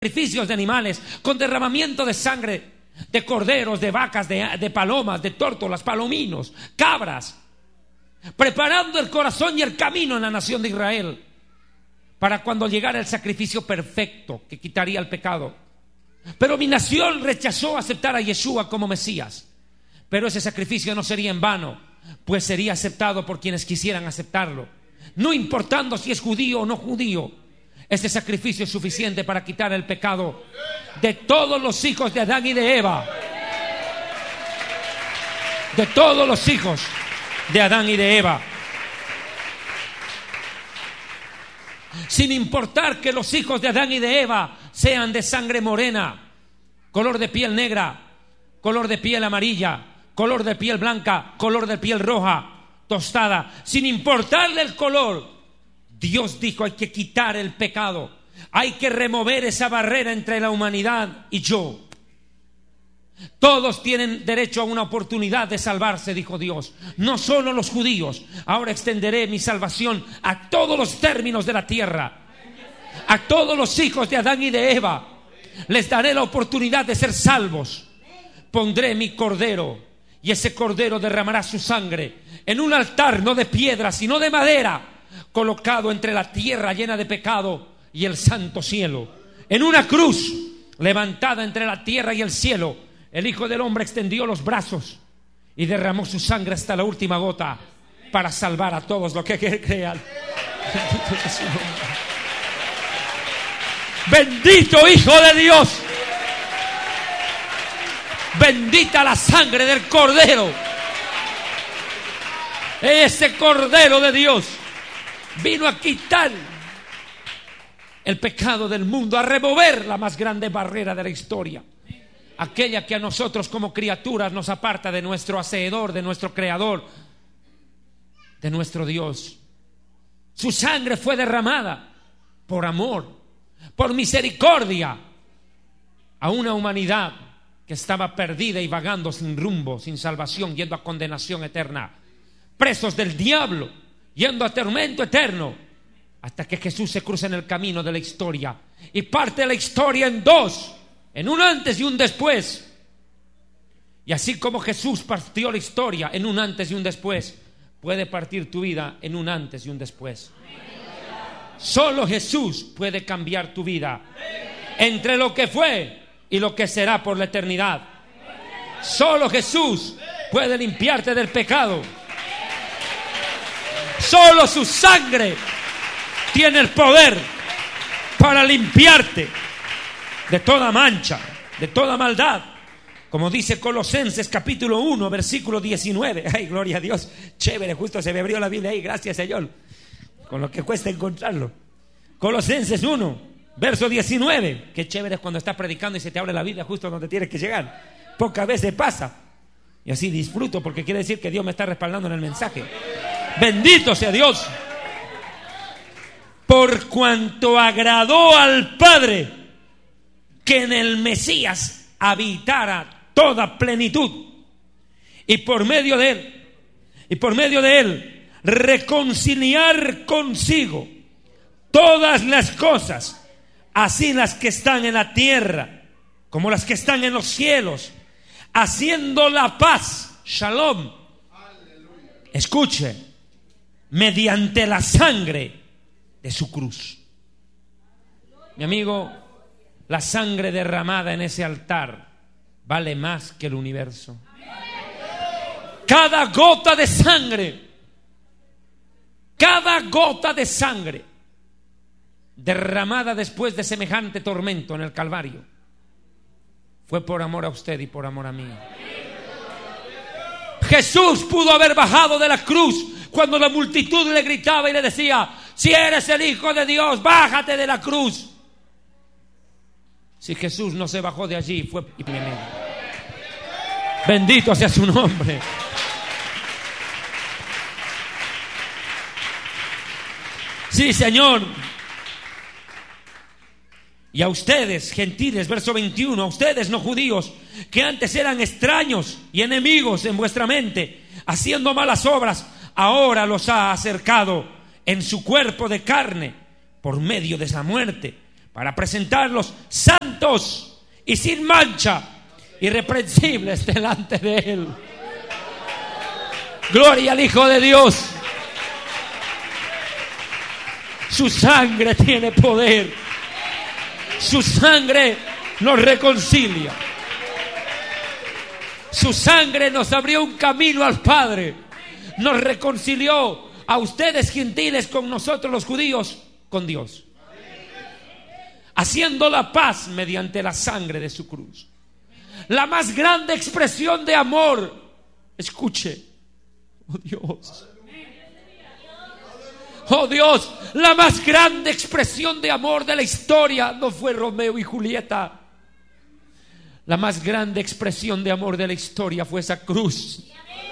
sacrificios de animales, con derramamiento de sangre de corderos, de vacas, de palomas, de tórtolas, palominos, cabras, preparando el corazón y el camino en la nación de Israel para cuando llegara el sacrificio perfecto que quitaría el pecado. Pero mi nación rechazó aceptar a Yeshua como Mesías. Pero ese sacrificio no sería en vano, pues sería aceptado por quienes quisieran aceptarlo, no importando si es judío o no judío. Este sacrificio es suficiente para quitar el pecado de todos los hijos de Adán y de Eva. De todos los hijos de Adán y de Eva. Sin importar que los hijos de Adán y de Eva sean de sangre morena, color de piel negra, color de piel amarilla, color de piel blanca, color de piel roja, tostada, sin importarle el color, Dios dijo: hay que quitar el pecado, hay que remover esa barrera entre la humanidad y yo. Todos tienen derecho a una oportunidad de salvarse, dijo Dios, no solo los judíos. Ahora extenderé mi salvación a todos los términos de la tierra, a todos los hijos de Adán y de Eva. Les daré la oportunidad de ser salvos. Pondré mi cordero, y ese cordero derramará su sangre en un altar no de piedra sino de madera, colocado entre la tierra llena de pecado y el santo cielo. En una cruz levantada entre la tierra y el cielo, el Hijo del Hombre extendió los brazos y derramó su sangre hasta la última gota para salvar a todos los que crean. Bendito Hijo de Dios. Bendita la sangre del Cordero. Ese Cordero de Dios vino a quitar el pecado del mundo, a remover la más grande barrera de la historia, aquella que a nosotros como criaturas nos aparta de nuestro Hacedor, de nuestro Creador, de nuestro Dios. Su sangre fue derramada por amor, por misericordia a una humanidad que estaba perdida y vagando sin rumbo, sin salvación, yendo a condenación eterna, presos del diablo, yendo a tormento eterno, hasta que Jesús se cruza en el camino de la historia y parte la historia en dos, en un antes y un después. Y así como Jesús partió la historia en un antes y un después, puede partir tu vida en un antes y un después. Solo Jesús puede cambiar tu vida entre lo que fue y lo que será por la eternidad. Solo Jesús puede limpiarte del pecado. Solo su sangre tiene el poder para limpiarte de toda mancha, de toda maldad. Como dice Colosenses capítulo 1, versículo 19. Ay, gloria a Dios. Chévere, justo se me abrió la Biblia ahí. Gracias, Señor. Con lo que cuesta encontrarlo. Colosenses 1, verso 19. Qué chévere es cuando estás predicando y se te abre la Biblia justo donde tienes que llegar. Pocas veces pasa. Y así disfruto, porque quiere decir que Dios me está respaldando en el mensaje. Bendito sea Dios. Por cuanto agradó al Padre que en el Mesías habitara toda plenitud, y por medio de él reconciliar consigo todas las cosas, así las que están en la tierra como las que están en los cielos, haciendo la paz, shalom. Escuche, mediante la sangre de su cruz. Mi amigo, la sangre derramada en ese altar vale más que el universo. Cada gota de sangre derramada después de semejante tormento en el Calvario fue por amor a usted y por amor a mí. Jesús pudo haber bajado de la cruz cuando la multitud le gritaba y le decía: si eres el Hijo de Dios, bájate de la cruz. Si Jesús no se bajó de allí, fue bendito sea su nombre. Sí, Señor. Y a ustedes, gentiles, verso 21, a ustedes no judíos, que antes eran extraños y enemigos en vuestra mente, haciendo malas obras, ahora los ha acercado en su cuerpo de carne por medio de esa muerte, para presentarlos santos y sin mancha, irreprensibles delante de Él. Gloria al Hijo de Dios. Su sangre tiene poder. Su sangre nos reconcilia. Su sangre nos abrió un camino al Padre. Nos reconcilió a ustedes gentiles con nosotros los judíos, con Dios, haciendo la paz mediante la sangre de su cruz. La más grande expresión de amor. Escuche. Oh Dios. Oh Dios, la más grande expresión de amor de la historia no fue Romeo y Julieta. La más grande expresión de amor de la historia fue esa cruz,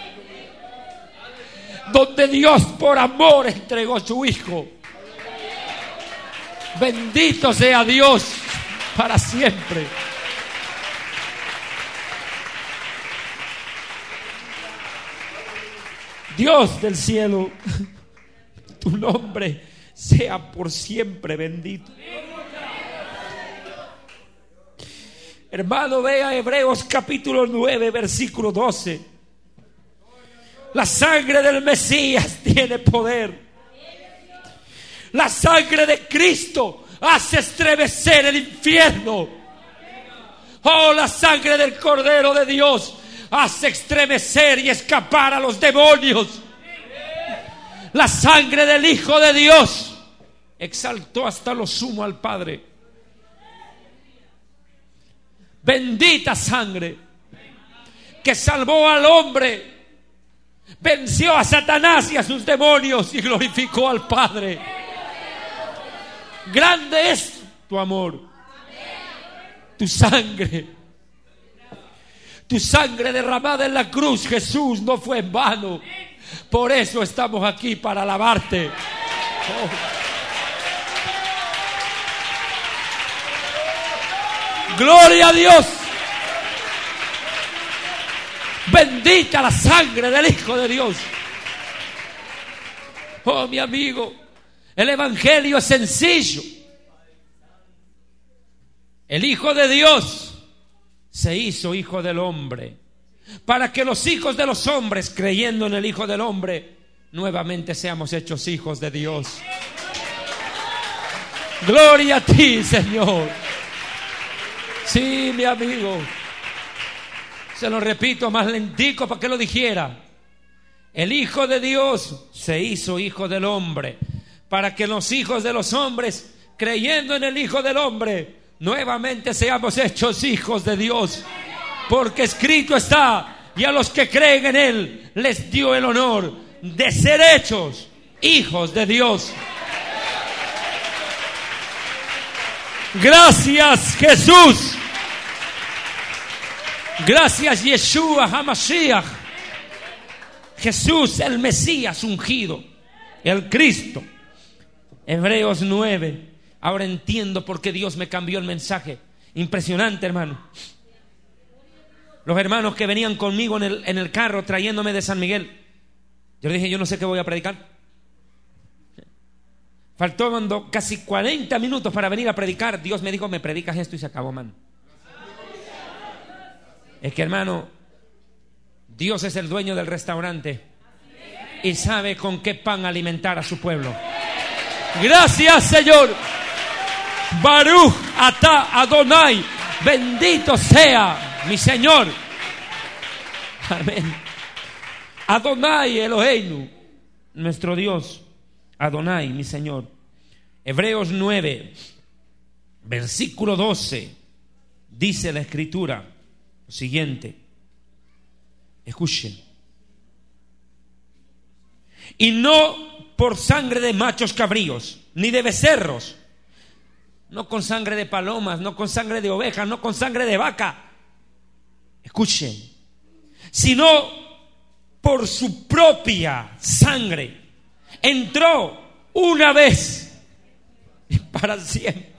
donde Dios por amor entregó a su Hijo. Bendito sea Dios para siempre. Dios del cielo, tu nombre sea por siempre bendito. Hermano, vea Hebreos capítulo 9, versículo 12. La sangre del Mesías tiene poder. La sangre de Cristo hace estremecer el infierno. Oh, la sangre del Cordero de Dios hace estremecer y escapar a los demonios. La sangre del Hijo de Dios exaltó hasta lo sumo al Padre. Bendita sangre que salvó al hombre, venció a Satanás y a sus demonios y glorificó al Padre. Grande es tu amor, tu sangre. Tu sangre derramada en la cruz, Jesús, no fue en vano. Por eso estamos aquí, para alabarte. Gloria a Dios. Bendita la sangre del Hijo de Dios. Oh, mi amigo, el evangelio es sencillo. El Hijo de Dios se hizo Hijo del hombre, para que los hijos de los hombres, creyendo en el Hijo del hombre, nuevamente seamos hechos hijos de Dios. Gloria a ti, Señor. Sí, mi amigo, se lo repito más lentico para que lo dijera. El Hijo de Dios se hizo Hijo del hombre, para que los hijos de los hombres, creyendo en el Hijo del hombre, nuevamente seamos hechos hijos de Dios. Porque escrito está: y a los que creen en Él les dio el honor de ser hechos hijos de Dios. Gracias, Jesús. Gracias, Yeshua HaMashiach. Jesús, el Mesías ungido, el Cristo. Hebreos 9. Ahora entiendo por qué Dios me cambió el mensaje. Impresionante, hermano. Los hermanos que venían conmigo en el carro trayéndome de San Miguel, yo le dije: yo no sé qué voy a predicar. Faltando casi 40 minutos para venir a predicar. Dios me dijo: me predicas esto y se acabó, man. Es que, hermano, Dios es el dueño del restaurante y sabe con qué pan alimentar a su pueblo. Gracias, Señor. Baruch atah Adonai, bendito sea mi Señor. Amén. Adonai Eloheinu, nuestro Dios. Adonai, mi Señor. Hebreos 9, versículo 12, dice la Escritura lo siguiente. Escuchen. Y no por sangre de machos cabríos, ni de becerros, no con sangre de palomas, no con sangre de ovejas, no con sangre de vaca. Escuchen. Sino por su propia sangre entró una vez y para siempre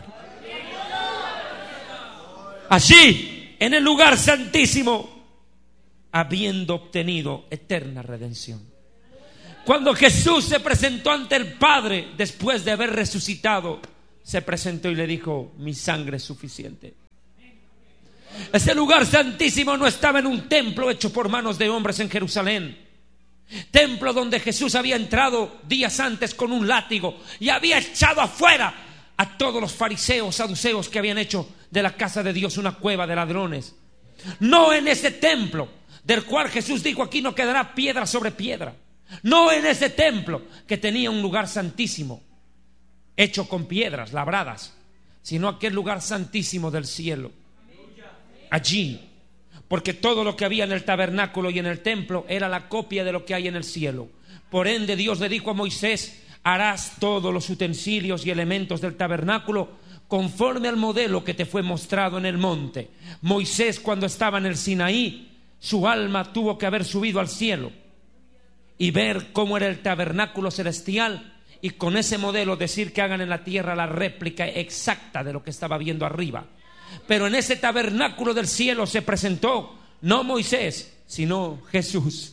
allí en el lugar santísimo, habiendo obtenido eterna redención. Cuando Jesús se presentó ante el Padre después de haber resucitado, se presentó y le dijo: mi sangre es suficiente. Ese lugar santísimo no estaba en un templo hecho por manos de hombres en Jerusalén, templo donde Jesús había entrado días antes con un látigo y había echado afuera a todos los fariseos, saduceos que habían hecho de la casa de Dios una cueva de ladrones. No en ese templo del cual Jesús dijo: aquí no quedará piedra sobre piedra. No en ese templo que tenía un lugar santísimo hecho con piedras labradas, sino aquel lugar santísimo del cielo. Allí, porque todo lo que había en el tabernáculo y en el templo era la copia de lo que hay en el cielo. Por ende, Dios le dijo a Moisés: harás todos los utensilios y elementos del tabernáculo conforme al modelo que te fue mostrado en el monte. Moisés, cuando estaba en el Sinaí, su alma tuvo que haber subido al cielo y ver cómo era el tabernáculo celestial, y con ese modelo decir que hagan en la tierra la réplica exacta de lo que estaba viendo arriba. Pero en ese tabernáculo del cielo se presentó no Moisés, sino Jesús.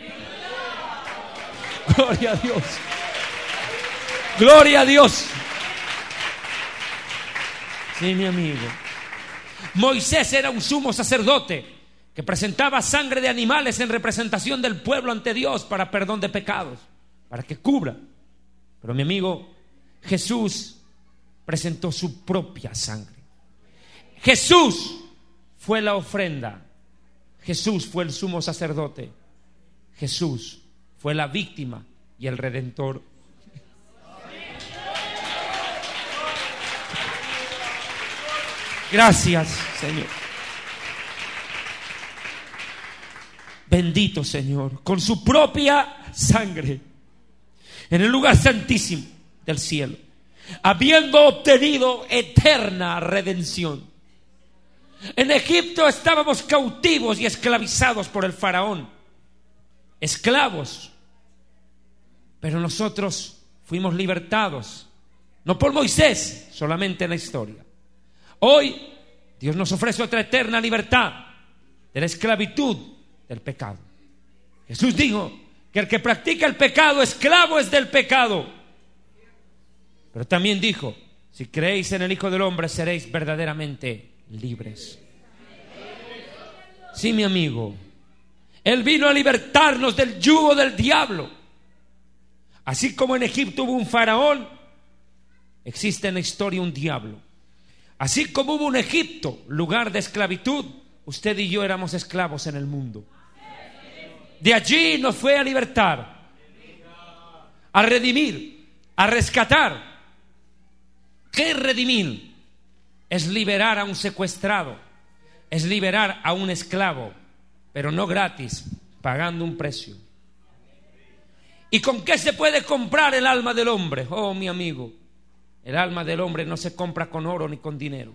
Gloria a Dios. Gloria a Dios. Sí, mi amigo. Moisés era un sumo sacerdote que presentaba sangre de animales en representación del pueblo ante Dios para perdón de pecados, para que cubra. Pero mi amigo, Jesús presentó su propia sangre. Jesús fue la ofrenda. Jesús fue el sumo sacerdote. Jesús fue la víctima y el redentor. Gracias, Señor. Bendito Señor, con su propia sangre, en el lugar santísimo del cielo, habiendo obtenido eterna redención. En Egipto estábamos cautivos y esclavizados por el faraón, esclavos, pero nosotros fuimos libertados, no por Moisés, solamente en la historia. Hoy Dios nos ofrece otra eterna libertad de la esclavitud del pecado. Jesús dijo que el que practica el pecado, esclavo es del pecado. Pero también dijo: si creéis en el Hijo del Hombre, seréis verdaderamente libres. Sí, mi amigo, Él vino a libertarnos del yugo del diablo. Así como en Egipto hubo un faraón, existe en la historia un diablo. Así como hubo un Egipto, lugar de esclavitud, usted y yo éramos esclavos en el mundo. De allí nos fue a libertar, a redimir, a rescatar. ¿Qué es redimir? Es liberar a un secuestrado, es liberar a un esclavo, pero no gratis, pagando un precio. ¿Y con qué se puede comprar el alma del hombre? Oh, mi amigo, el alma del hombre no se compra con oro ni con dinero.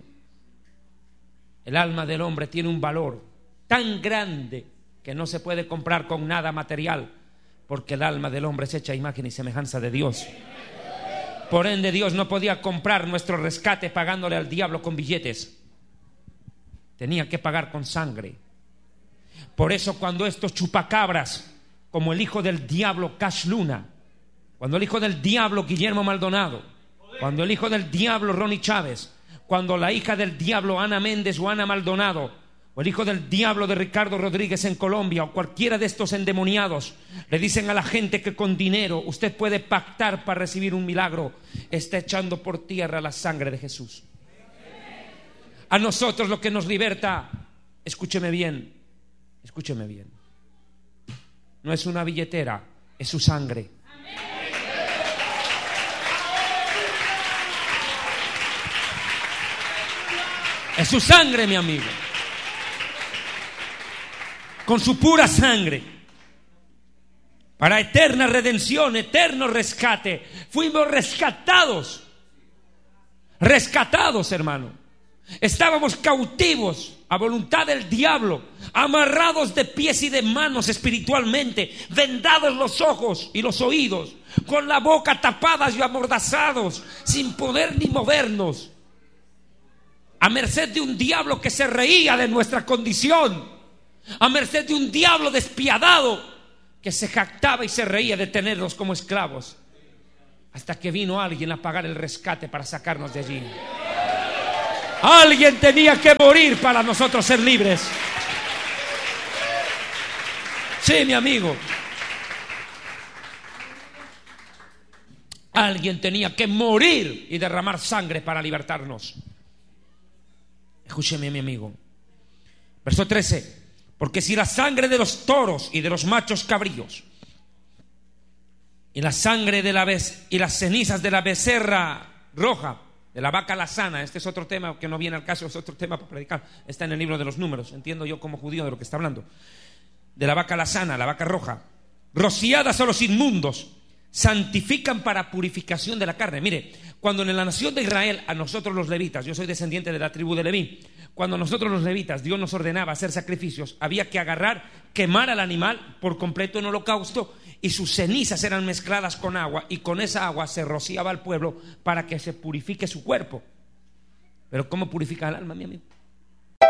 El alma del hombre tiene un valor tan grande que no se puede comprar con nada material, porque el alma del hombre es hecha a imagen y semejanza de Dios. Por ende, Dios no podía comprar nuestro rescate pagándole al diablo con billetes. Tenía que pagar con sangre. Por eso, cuando estos chupacabras, como el hijo del diablo Cash Luna, cuando el hijo del diablo Guillermo Maldonado, cuando el hijo del diablo Ronnie Chávez, cuando la hija del diablo Ana Méndez o Ana Maldonado, o el hijo del diablo de Ricardo Rodríguez en Colombia, o cualquiera de estos endemoniados, le dicen a la gente que con dinero usted puede pactar para recibir un milagro, está echando por tierra la sangre de Jesús. A nosotros lo que nos liberta, escúcheme bien, no es una billetera, es su sangre. Es su sangre, mi amigo. Con su pura sangre, para eterna redención, eterno rescate. Fuimos rescatados, hermano. Estábamos cautivos a voluntad del diablo, amarrados de pies y de manos espiritualmente, vendados los ojos y los oídos, con la boca tapadas y amordazados, sin poder ni movernos, a merced de un diablo que se reía de nuestra condición, a merced de un diablo despiadado que se jactaba y se reía de tenernos como esclavos. hasta que vino alguien a pagar el rescate para sacarnos de allí. Alguien tenía que morir para nosotros ser libres. Sí, mi amigo. Alguien tenía que morir y derramar sangre para libertarnos. Escúcheme, mi amigo. Verso 13. Porque si la sangre de los toros y de los machos cabríos y la sangre y las cenizas de la becerra roja, de la vaca lazana, este es otro tema que no viene al caso, es otro tema para predicar, está en el libro de los Números, entiendo yo como judío de lo que está hablando, de la vaca lazana, la vaca roja, rociadas a los inmundos, santifican para purificación de la carne. Mire, cuando en la nación de Israel, a nosotros los levitas, yo soy descendiente de la tribu de Leví, cuando nosotros los levitas, Dios nos ordenaba hacer sacrificios, había que agarrar, quemar al animal por completo en holocausto, y sus cenizas eran mezcladas con agua, y con esa agua se rociaba al pueblo para que se purifique su cuerpo. Pero ¿cómo purifica el alma, mi amigo?